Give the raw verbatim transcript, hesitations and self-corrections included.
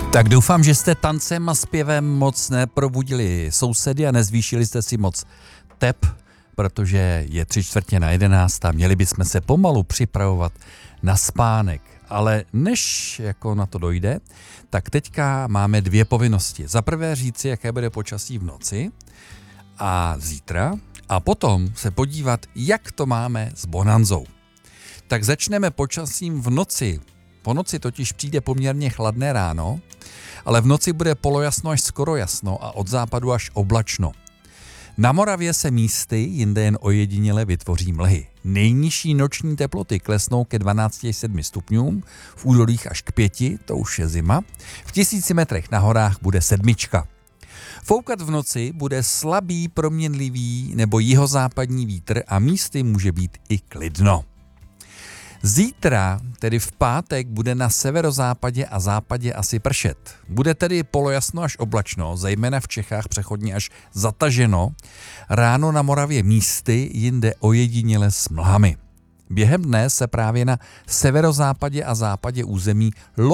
Tak doufám, že jste tancem a zpěvem moc neprobudili sousedy a nezvýšili jste si moc tep, protože je tři čtvrtě na jedenáct a měli bychom se pomalu připravovat na spánek. Ale než jako na to dojde, tak teďka máme dvě povinnosti. Za prvé říci, jaké bude počasí v noci a zítra, a potom se podívat, jak to máme s bonanzou. Tak začneme počasím v noci. Po noci totiž přijde poměrně chladné ráno, ale v noci bude polojasno až skoro jasno a od západu až oblačno. Na Moravě se místy, jinde jen ojediněle vytvoří mlhy. Nejnižší noční teploty klesnou ke dvanácti až sedmi stupňům, v údolích až k pěti, to už je zima. V tisíci metrech na horách bude sedmička. Foukat v noci bude slabý, proměnlivý nebo jihozápadní vítr a místy může být i klidno. Zítra, tedy v pátek, bude na severozápadě a západě asi pršet. Bude tedy polojasno až oblačno, zejména v Čechách přechodně až zataženo. Ráno na Moravě místy, jinde ojediněle s mlhami. Během dne se právě na severozápadě a západě území